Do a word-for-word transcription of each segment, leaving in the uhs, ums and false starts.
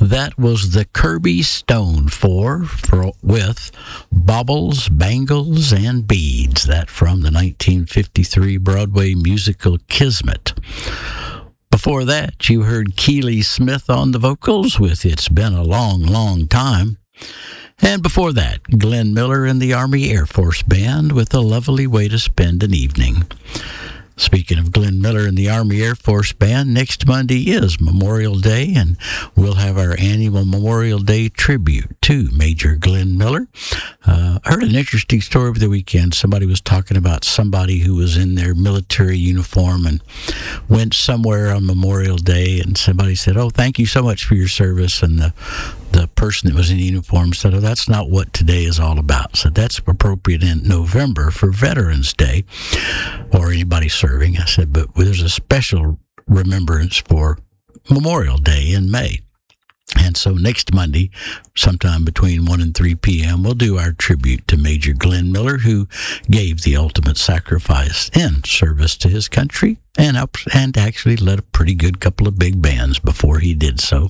That was the Kirby Stone Four for, with Baubles, Bangles, and Beads. That from the nineteen fifty-three Broadway musical Kismet. Before that, you heard Keely Smith on the vocals with It's Been a Long, Long Time. And before that, Glenn Miller and the Army Air Force Band with A Lovely Way to Spend an Evening. Speaking of Glenn Miller and the Army Air Force Band, next Monday is Memorial Day, and we'll have our annual Memorial Day tribute to Major Glenn Miller. Uh, I heard an interesting story over the weekend. Somebody was talking about somebody who was in their military uniform and went somewhere on Memorial Day, and somebody said, "Oh, thank you so much for your service," and the the person that was in uniform said, "Oh, that's not what today is all about." So that's appropriate in November for Veterans Day or anybody serving. I said, but there's a special remembrance for Memorial Day in May. And so next Monday, sometime between one and three p.m., we'll do our tribute to Major Glenn Miller, who gave the ultimate sacrifice in service to his country and, up, and actually led a pretty good couple of big bands before he did so.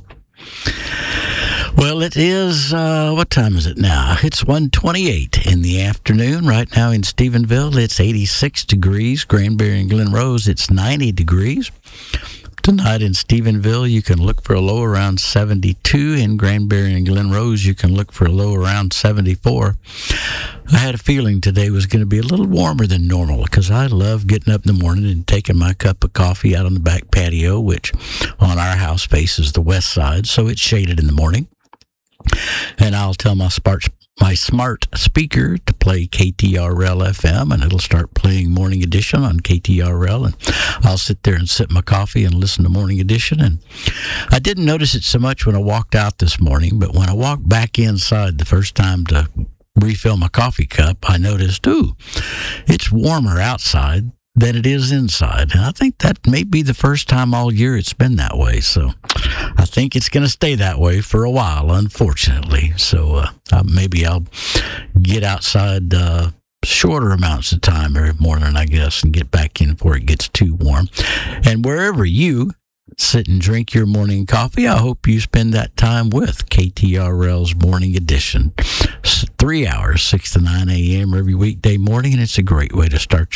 Well, it is, uh, what time is it now? It's one twenty-eight in the afternoon. Right now in Stephenville, it's eighty-six degrees. Granbury and Glen Rose, it's ninety degrees. Tonight in Stephenville, you can look for a low around seventy-two. In Granbury and Glen Rose, you can look for a low around seventy-four. I had a feeling today was going to be a little warmer than normal because I love getting up in the morning and taking my cup of coffee out on the back patio, which on our house faces the west side, so it's shaded in the morning. And I'll tell my smart, my smart speaker to play K T R L F M, and it'll start playing Morning Edition on K T R L, and I'll sit there and sip my coffee and listen to Morning Edition. And I didn't notice it so much when I walked out this morning, but when I walked back inside the first time to refill my coffee cup, I noticed, ooh, it's warmer outside than it is inside. And I think that may be the first time all year it's been that way. So I think it's going to stay that way for a while, unfortunately. So uh, uh, maybe I'll get outside uh, shorter amounts of time every morning, I guess, and get back in before it gets too warm. And wherever you sit and drink your morning coffee, I hope you spend that time with K T R L's Morning Edition. Three hours, six to nine a.m. every weekday morning, and it's a great way to start